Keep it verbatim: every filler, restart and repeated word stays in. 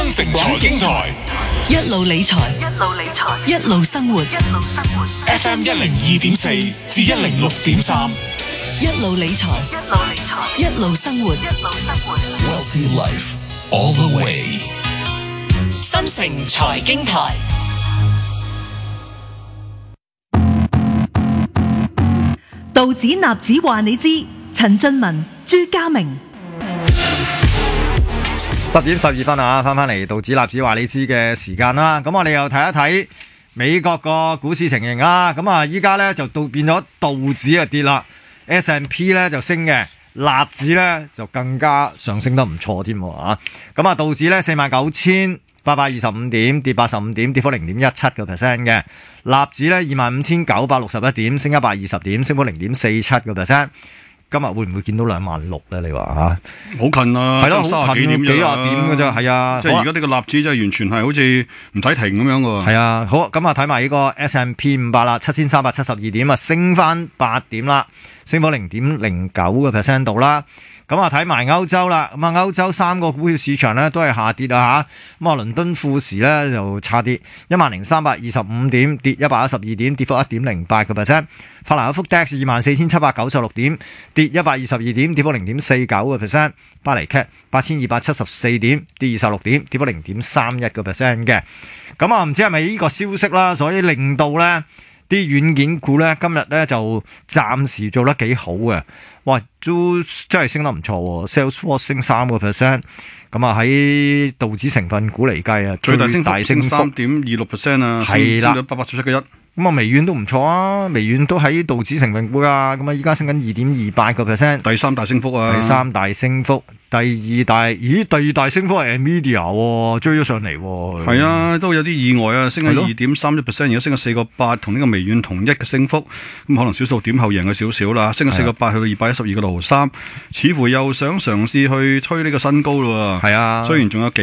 新城財經台， 一路理財， 一路理財， 一路生活， 一路生活。 F M 一零二點四至一零六點三， 一路理財， 一路理財， 一路生活， 一路生活。 Wealthy Life all the way。 新城財經台， 道指納指話你知，陳俊文、朱家明。 十點十二分啊，翻返嚟道指納指話你知嘅時間啦。咁我哋又睇一睇美國個股市情形啦。咁啊，依家咧就到變咗道指啊跌啦 ，S and P 咧就升嘅，納指咧就更加上升得唔錯添啊。咁啊，道指咧四萬九千八百二十五點，跌八十五點，跌幅零點一七個 percent 嘅。納指咧二萬五千九百六十一點，升一百二十點，升幅零點四七個 percent。今日會唔會見到兩萬六咧？你話嚇， 好近啊， 係咯，好近幾廿點嘅啫，係啊， 即係而家呢個納指真係完全係好似唔使停咁樣喎。 係啊，好，咁啊睇埋呢個 S and P 五百啦，七千三百七十二點啊，升翻八點啦，升幅零點零九個 percent 度啦。咁啊睇埋歐洲啦，咁啊歐洲三個股票市場咧都係下跌啊嚇，咁啊倫敦富時咧就差跌一萬零三百二十五點，跌一百一十二點，跌幅一點零八個 percent。法蘭克福 D A X 二萬四千七百九十六點，跌一百二十二點，跌幅零點四九個 percent。巴黎 C A T 八千二百七十四點，跌二十六點，跌幅零點三一個 percent 嘅。咁啊唔知係咪呢個消息啦，所以令到咧啲軟件股咧今日咧就暫時做得幾好嘅。哇，都真係升得唔錯喎 ，Salesforce 升三個 percent， 咁啊喺道指成分股嚟計啊， 最大升幅升三點二六 percent 啊， 係啦， 升咗八百七十一。 咁啊微軟都唔錯啊，微軟都喺道指成分股啊，咁啊依家升緊二點二八個 percent， 第三大升幅啊， 第三大升幅，第二大，咦第二大升幅係 Nvidia 喎，追咗上嚟喎， 係啊，都有啲意外啊，升咗二點三一 percent， 而家升咗四個八，同呢個微軟同一嘅升幅，咁可能小數點後贏咗少少啦，升咗四個八去到二百一十二個六毫三，似乎又想嘗試去推呢個新高咯喎， 係啊， 雖然仲有幾